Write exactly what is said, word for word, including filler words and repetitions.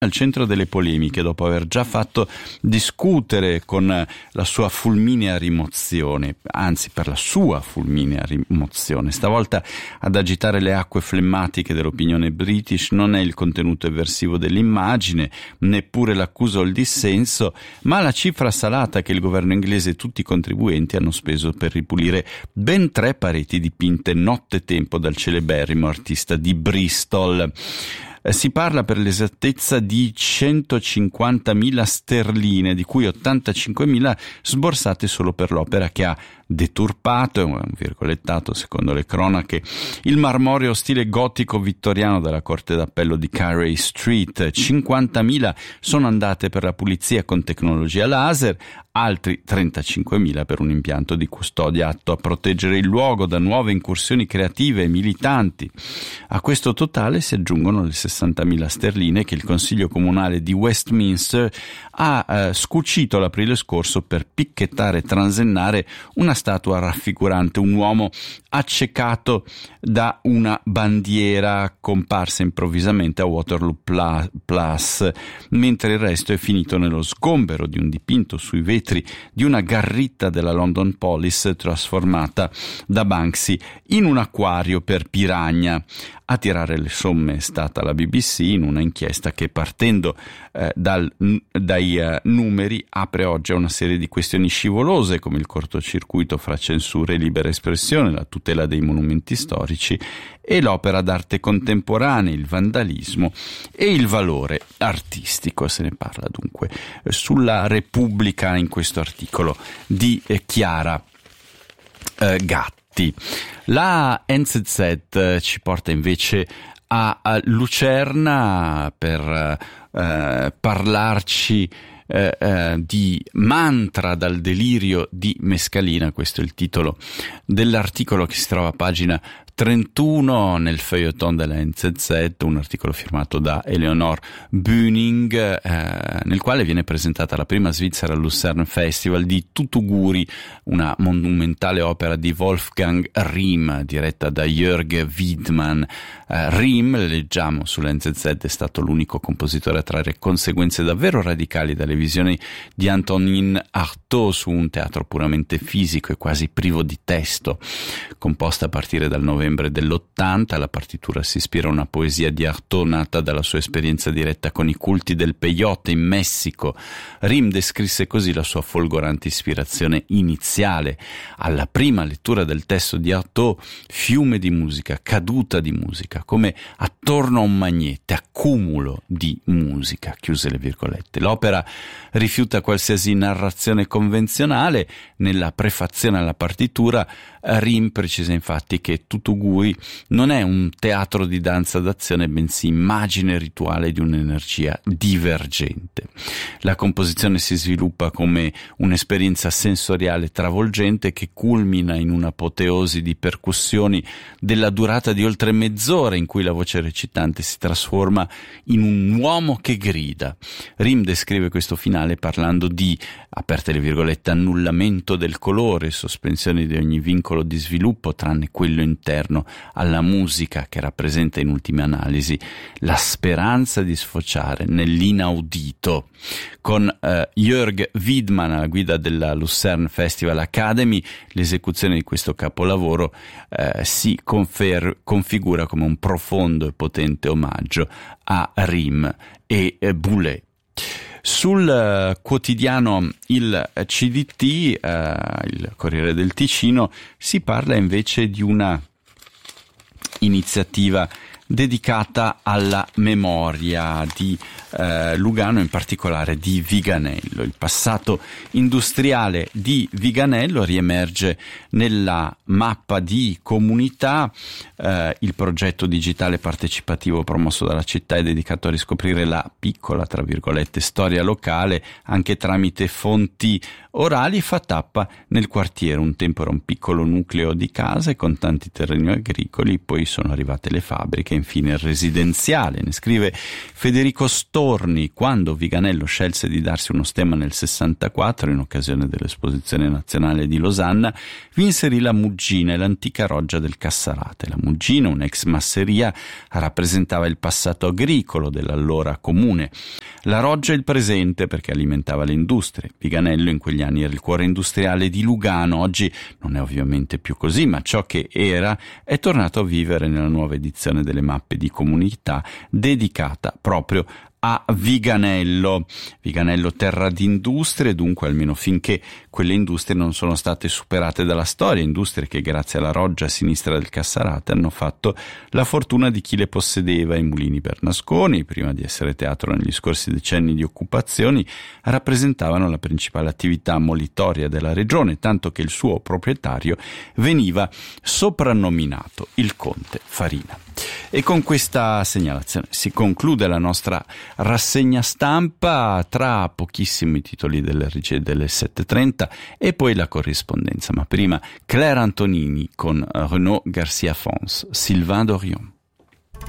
al centro delle polemiche dopo aver già fatto discutere con la sua fulminea rimozione, anzi per la sua fulminea rimozione. Stavolta ad agitare le acque flemmatiche dell'opinione british non è il contenuto eversivo dell'immagine, neppure l'accusa o il dissenso, ma la cifra salata che il governo inglese e tutti i contribuenti hanno speso per ripulire ben tre pareti dipinte nottetempo dal celeberrimo artista di Bristol. Si parla per l'esattezza di centocinquantamila sterline, di cui ottantacinquemila sborsate solo per l'opera che ha deturpato, un virgolettato secondo le cronache, il marmoreo stile gotico vittoriano della Corte d'Appello di Carey Street. cinquantamila sono andate per la pulizia con tecnologia laser, altri trentacinquemila per un impianto di custodia atto a proteggere il luogo da nuove incursioni creative e militanti. A questo totale si aggiungono le sessantamila sterline che il Consiglio Comunale di Westminster ha eh, scucito l'aprile scorso per picchettare e transennare una statua raffigurante un uomo accecato da una bandiera comparsa improvvisamente a Waterloo Plus, mentre il resto è finito nello sgombero di un dipinto sui vetri di una garritta della London Police trasformata da Banksy in un acquario per piranha. A tirare le somme è stata la B B C in una inchiesta che, partendo eh, dal, dai eh, numeri, apre oggi a una serie di questioni scivolose come il cortocircuito fra censura e libera espressione, la tutela dei monumenti storici e l'opera d'arte contemporanea, il vandalismo e il valore artistico. Se ne parla dunque sulla Repubblica in questo articolo di eh, Chiara eh, Gatti. La N Z Z ci porta invece a, a Lucerna per eh, parlarci eh, eh, di mantra dal delirio di mescalina. Questo è il titolo dell'articolo che si trova a pagina trentuno nel feuilleton della N Z Z, un articolo firmato da Eleonore Bühning, eh, nel quale viene presentata la prima Svizzera Lucerne Festival di Tutuguri, una monumentale opera di Wolfgang Rihm diretta da Jörg Wiedmann. Eh, Rihm, leggiamo sulla N Z Z, è stato l'unico compositore a trarre conseguenze davvero radicali dalle visioni di Antonin Artaud su un teatro puramente fisico e quasi privo di testo. Composta a partire dal novembre dell'ottanta, la partitura si ispira a una poesia di Artaud nata dalla sua esperienza diretta con i culti del peyote in Messico. Rihm descrisse così la sua folgorante ispirazione iniziale. Alla prima lettura del testo di Artaud, fiume di musica, caduta di musica, come attorno a un magnete, accumulo di musica, chiuse le virgolette. L'opera rifiuta qualsiasi narrazione convenzionale. Nella prefazione alla partitura, Rihm precisa infatti che Tutuguri non è un teatro di danza d'azione, bensì immagine rituale di un'energia divergente. La composizione si sviluppa come un'esperienza sensoriale travolgente che culmina in un'apoteosi di percussioni della durata di oltre mezz'ora, in cui la voce recitante si trasforma in un uomo che grida. Rihm descrive questo finale parlando di, aperte le virgolette, annullamento del colore, sospensione di ogni vincolo di sviluppo tranne quello interno alla musica, che rappresenta in ultima analisi la speranza di sfociare nell'inaudito. Con eh, Jörg Wiedmann alla guida della Lucerne Festival Academy, l'esecuzione di questo capolavoro eh, si confer- configura come un profondo e potente omaggio a Rihm e eh, Boulez. Sul uh, quotidiano il C D T, uh, il Corriere del Ticino, si parla invece di una iniziativa dedicata alla memoria di eh, Lugano, in particolare di Viganello. Il passato industriale di Viganello riemerge nella mappa di comunità. Eh, il progetto digitale partecipativo promosso dalla città è dedicato a riscoprire la piccola, tra virgolette, storia locale anche tramite fonti orali. Fa tappa nel quartiere. Un tempo era un piccolo nucleo di case con tanti terreni agricoli, poi sono arrivate le fabbriche. infine il residenziale. Ne scrive Federico Storni: quando Viganello scelse di darsi uno stemma nel sessantaquattro in occasione dell'Esposizione Nazionale di Losanna, vi inserì la Muggina e l'antica roggia del Cassarate. La Muggina, un'ex masseria, rappresentava il passato agricolo dell'allora comune. La roggia il presente, perché alimentava le industrie. Viganello in quegli anni era il cuore industriale di Lugano. Oggi non è ovviamente più così, ma ciò che era è tornato a vivere nella nuova edizione delle mappe di comunità dedicata proprio a Viganello. Viganello terra di industrie, dunque almeno finché quelle industrie non sono state superate dalla storia, industrie che grazie alla roggia a sinistra del Cassarate hanno fatto la fortuna di chi le possedeva. I mulini Bernasconi, prima di essere teatro negli scorsi decenni di occupazioni, rappresentavano la principale attività molitoria della regione, tanto che il suo proprietario veniva soprannominato il Conte Farina. E con questa segnalazione si conclude la nostra rassegna stampa. Tra pochissimi titoli delle R G delle sette e trenta e poi la corrispondenza, ma prima Claire Antonini con Renaud Garcia Fons, Sylvain Dorion.